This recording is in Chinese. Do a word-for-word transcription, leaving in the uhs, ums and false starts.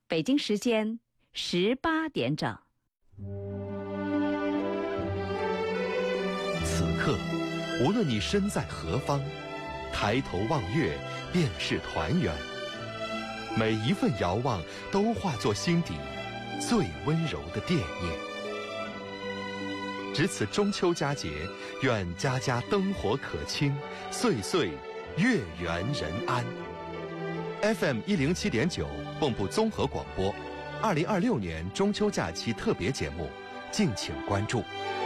北京时间十八点整。 此刻，无论你身在何方，抬头望月，便是团圆。每一份遥望，都化作心底最温柔的惦念。值此中秋佳节，愿家家灯火可亲，岁岁月圆人安。F M 一零七点九，蚌埠综合广播，二零二六年中秋假期特别节目，敬请关注。